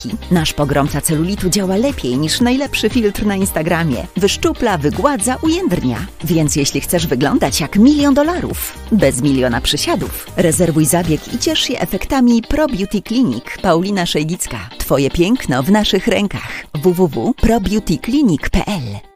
Nasz pogromca celulitu działa lepiej niż najlepszy filtr na Instagramie. Wyszczupla, wygładza, ujędrnia. Więc jeśli chcesz wyglądać jak $1 000 000, bez miliona przysiadów, rezerwuj zabieg i ciesz się efektami Pro Beauty Clinic. Paulina Szejgicka. Twoje piękno w naszych rękach. www.probeautyclinic.pl